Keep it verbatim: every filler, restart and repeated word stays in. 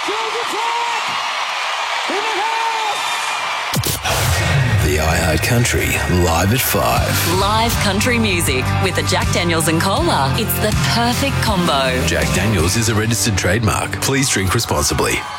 The iHeartCountry Live at five. Live country music with the Jack Daniels and Cola. It's the perfect combo. Jack Daniels is a registered trademark. Please drink responsibly.